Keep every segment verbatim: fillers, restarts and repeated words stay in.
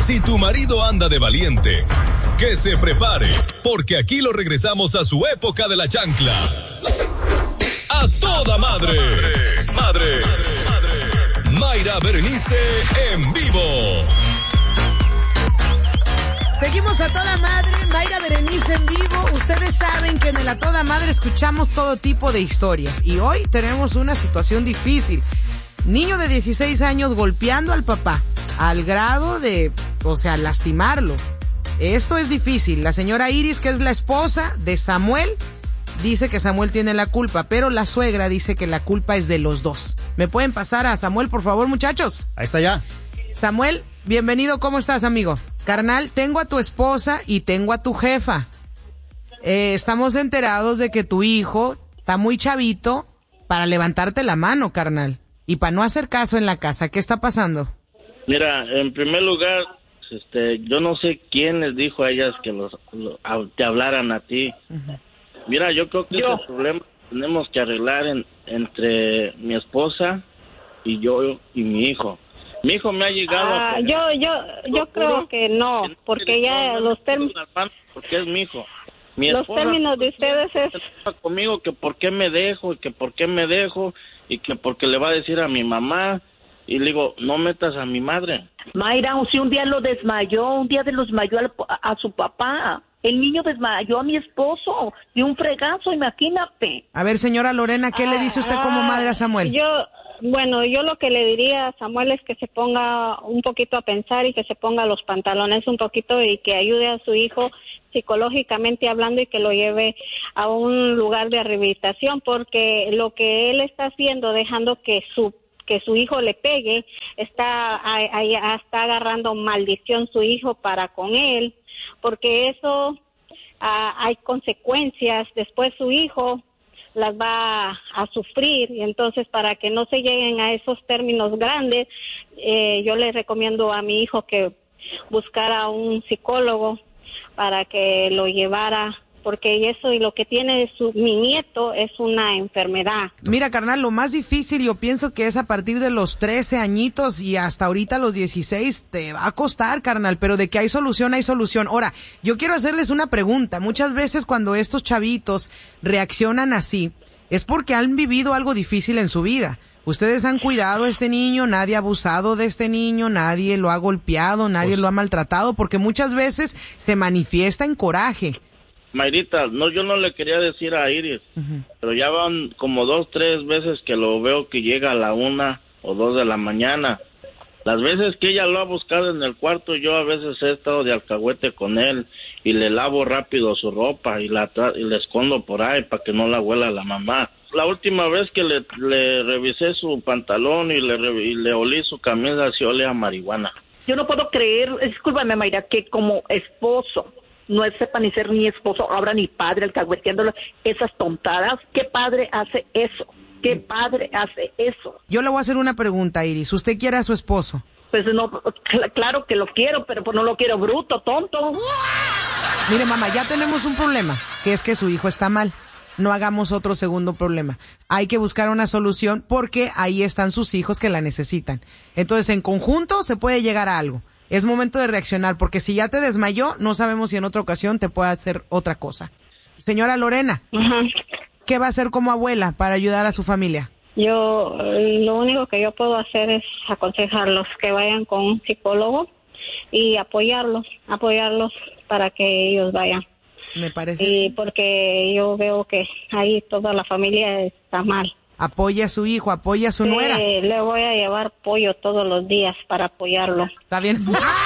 Si tu marido anda de valiente, que se prepare, porque aquí lo regresamos a su época de la chancla. ¡A toda madre! ¡Madre! Mayra Berenice en vivo. Seguimos a toda madre, Mayra Berenice en vivo. Ustedes saben que en el A Toda Madre escuchamos todo tipo de historias. Y hoy tenemos una situación difícil. Niño de dieciséis años golpeando al papá, al grado de, o sea, lastimarlo. Esto es difícil. La señora Iris, que es la esposa de Samuel, dice que Samuel tiene la culpa, pero la suegra dice que la culpa es de los dos. ¿Me pueden pasar a Samuel, por favor, muchachos? Ahí está ya. Samuel, bienvenido. ¿Cómo estás, amigo? Carnal, tengo a tu esposa y tengo a tu jefa. Eh, estamos enterados de que tu hijo está muy chavito para levantarte la mano, carnal. Y para no hacer caso en la casa. ¿Qué está pasando? Mira, en primer lugar, este, yo no sé quién les dijo a ellas que los, los te hablaran a ti. Uh-huh. Mira, yo creo que yo. ese problema tenemos que arreglar en, entre mi esposa y yo y mi hijo. Mi hijo me ha llegado ah, a... Yo, yo, yo creo que no, porque ya los términos... Porque es mi hijo. Mi los términos de ustedes es... conmigo que por qué me dejo, y que por qué me dejo, y que porque le va a decir a mi mamá, y le digo, no metas a mi madre. Mayra, si un día lo desmayó, un día lo desmayó a, a su papá. El niño desmayó a mi esposo de un fregazo, imagínate. A ver, señora Lorena, ¿qué ah, le dice usted como madre a Samuel? Yo... Bueno, yo lo que le diría a Samuel es que se ponga un poquito a pensar y que se ponga los pantalones un poquito y que ayude a su hijo psicológicamente hablando y que lo lleve a un lugar de rehabilitación, porque lo que él está haciendo, dejando que su que su hijo le pegue, está, a, a, está agarrando maldición su hijo para con él, porque eso a, hay consecuencias. Después su hijo las va a sufrir, y entonces para que no se lleguen a esos términos grandes, eh, yo le recomiendo a mi hijo que buscara un psicólogo para que lo llevara, porque eso y lo que tiene su, mi nieto es una enfermedad. Mira, carnal, lo más difícil yo pienso que es a partir de los trece añitos y hasta ahorita los dieciséis te va a costar, carnal, pero de que hay solución, hay solución. Ahora, yo quiero hacerles una pregunta. Muchas veces cuando estos chavitos reaccionan así, es porque han vivido algo difícil en su vida. Ustedes han cuidado a este niño, nadie ha abusado de este niño, nadie lo ha golpeado, nadie pues, lo ha maltratado, porque muchas veces se manifiesta en coraje. Mayrita, no, yo no le quería decir a Iris, uh-huh. pero ya van como dos, tres veces que lo veo que llega a la una o dos de la mañana. Las veces que ella lo ha buscado en el cuarto, yo a veces he estado de alcahuete con él y le lavo rápido su ropa y la tra- y le escondo por ahí para que no la huela la mamá. La última vez que le, le revisé su pantalón y le, re- y le olí su camisa, se olía a marihuana. Yo no puedo creer, discúlpame Mayra, que como esposo no sepa ni ser ni esposo, ahora ni padre, alcahueteándolo, esas tontadas. ¿Qué padre hace eso? ¿Qué padre hace eso? Yo le voy a hacer una pregunta, Iris. ¿Usted quiere a su esposo? Pues no, cl- claro que lo quiero, pero pues no lo quiero bruto, tonto. Mire, mamá, ya tenemos un problema, que es que su hijo está mal. No hagamos otro segundo problema. Hay que buscar una solución porque ahí están sus hijos que la necesitan. Entonces, en conjunto se puede llegar a algo. Es momento de reaccionar, porque si ya te desmayó, no sabemos si en otra ocasión te puede hacer otra cosa. Señora Lorena, uh-huh. ¿qué va a hacer como abuela para ayudar a su familia? Yo, lo único que yo puedo hacer es aconsejarlos que vayan con un psicólogo y apoyarlos, apoyarlos para que ellos vayan. Me parece. Y porque yo veo que ahí toda la familia está mal. Apoya a su hijo, apoya a su sí, nuera. Le voy a llevar pollo todos los días para apoyarlo. Está bien.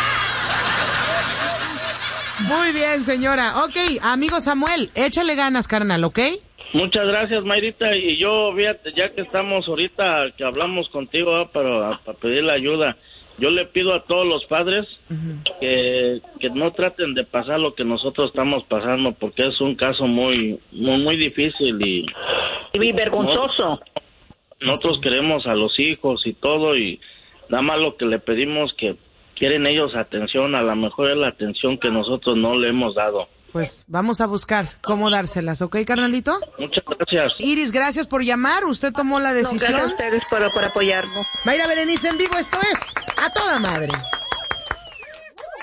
Muy bien, señora. Ok, amigo Samuel, échale ganas, carnal, ¿ok? Muchas gracias, Mayrita. Y yo, fíjate, ya que estamos ahorita, que hablamos contigo, ¿eh? para, para pedirle ayuda, yo le pido a todos los padres uh-huh. que, que no traten de pasar lo que nosotros estamos pasando, porque es un caso muy muy, muy difícil y... Y vergonzoso. Nosotros, nosotros queremos a los hijos y todo, y nada más lo que le pedimos que quieren ellos atención, a lo mejor es la atención que nosotros no le hemos dado. Pues vamos a buscar cómo dárselas, ¿ok, carnalito? Muchas gracias. Iris, gracias por llamar, usted tomó la decisión. No, gracias a ustedes por, por apoyarnos. Mayra Berenice en vivo, esto es A Toda Madre.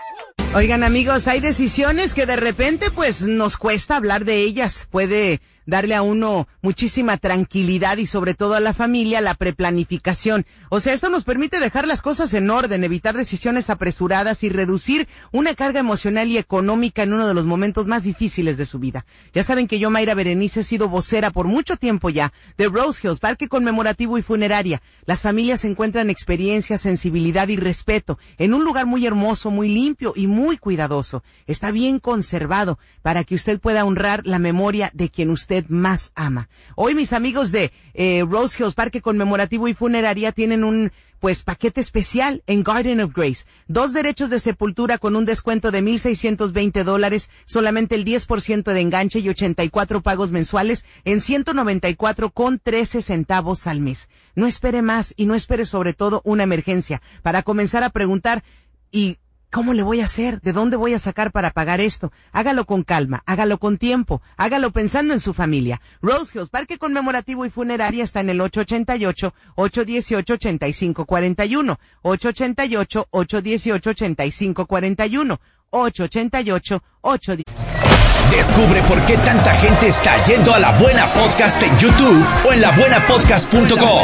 Oigan, amigos, hay decisiones que de repente pues nos cuesta hablar de ellas. Puede darle a uno muchísima tranquilidad y sobre todo a la familia la preplanificación. O sea, esto nos permite dejar las cosas en orden, evitar decisiones apresuradas y reducir una carga emocional y económica en uno de los momentos más difíciles de su vida. Ya saben que yo, Mayra Berenice, he sido vocera por mucho tiempo ya de Rose Hills, Parque Conmemorativo y Funeraria. Las familias encuentran experiencia, sensibilidad y respeto en un lugar muy hermoso, muy limpio y muy cuidadoso. Está bien conservado para que usted pueda honrar la memoria de quien usted más ama. Hoy mis amigos de eh, Rose Hills, Parque Conmemorativo y Funeraria tienen un pues paquete especial en Garden of Grace. Dos derechos de sepultura con un descuento de mil seiscientos veinte dólares, solamente el diez por ciento de enganche y ochenta y cuatro pagos mensuales en ciento noventa y cuatro con trece centavos al mes. No espere más y no espere sobre todo una emergencia para comenzar a preguntar y ¿cómo le voy a hacer? ¿De dónde voy a sacar para pagar esto? Hágalo con calma, hágalo con tiempo, hágalo pensando en su familia. Rose Hills, Parque Conmemorativo y Funeraria está en el ocho ocho ocho, ocho uno ocho, ocho cinco cuatro uno, ocho ocho ocho, ocho uno ocho, ocho cinco cuatro uno, ocho ocho ocho, ocho uno ocho. Descubre por qué tanta gente está yendo a La Buena Podcast en YouTube o en la buena podcast punto com.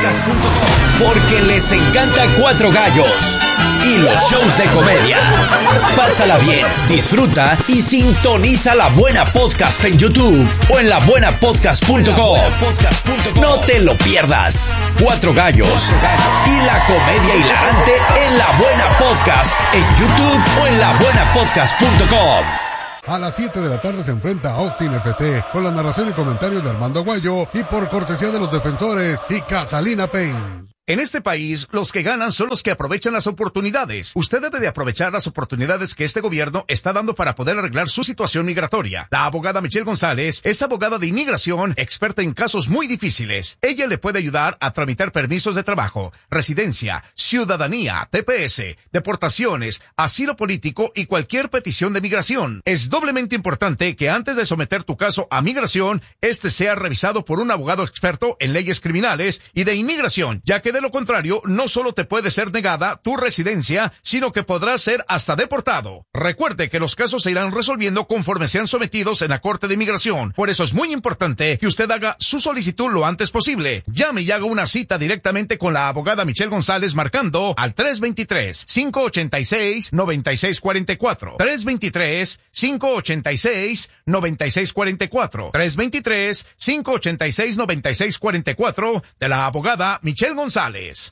Porque les encanta Cuatro Gallos y los shows de comedia. Pásala bien, disfruta y sintoniza La Buena Podcast en YouTube o en la buena podcast punto com. No te lo pierdas. Cuatro Gallos y la comedia hilarante en La Buena Podcast en YouTube o en la buena podcast punto com. A las siete de la tarde se enfrenta Austin F C con la narración y comentarios de Armando Aguayo y por cortesía de los defensores y Catalina Payne. En este país, los que ganan son los que aprovechan las oportunidades. Usted debe de aprovechar las oportunidades que este gobierno está dando para poder arreglar su situación migratoria. La abogada Michelle González es abogada de inmigración, experta en casos muy difíciles. Ella le puede ayudar a tramitar permisos de trabajo, residencia, ciudadanía, T P S, deportaciones, asilo político y cualquier petición de migración. Es doblemente importante que antes de someter tu caso a migración, este sea revisado por un abogado experto en leyes criminales y de inmigración, ya que de lo contrario, no solo te puede ser negada tu residencia, sino que podrás ser hasta deportado. Recuerde que los casos se irán resolviendo conforme sean sometidos en la Corte de Inmigración. Por eso es muy importante que usted haga su solicitud lo antes posible. Llame y haga una cita directamente con la abogada Michelle González marcando al tres dos tres, cinco ocho seis, nueve seis cuatro cuatro. tres dos tres, cinco ocho seis, nueve seis cuatro cuatro. tres dos tres, cinco ocho seis, nueve seis cuatro cuatro de la abogada Michelle González.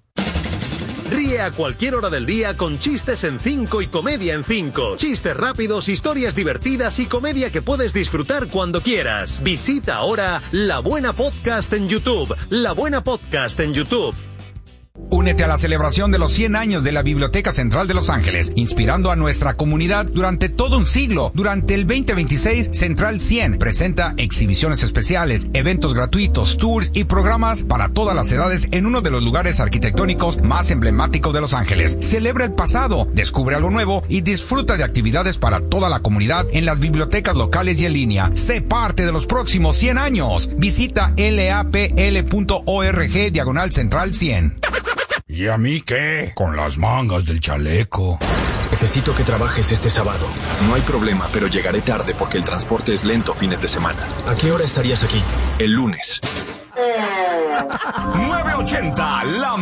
Ríe a cualquier hora del día con chistes en cinco y comedia en cinco. Chistes rápidos, historias divertidas y comedia que puedes disfrutar cuando quieras. Visita ahora La Buena Podcast en YouTube. La Buena Podcast en YouTube. Únete a la celebración de los cien años de la Biblioteca Central de Los Ángeles, inspirando a nuestra comunidad durante todo un siglo. Durante el veinte veintiséis, Central cien presenta exhibiciones especiales, eventos gratuitos, tours y programas para todas las edades en uno de los lugares arquitectónicos más emblemáticos de Los Ángeles. Celebra el pasado, descubre algo nuevo y disfruta de actividades para toda la comunidad en las bibliotecas locales y en línea. Sé parte de los próximos cien años. Visita lapl punto org diagonal Central cien. ¿Y a mí qué? Con las mangas del chaleco. Necesito que trabajes este sábado. No hay problema, pero llegaré tarde porque el transporte es lento fines de semana. ¿A qué hora estarías aquí? El lunes. nueve ochenta, la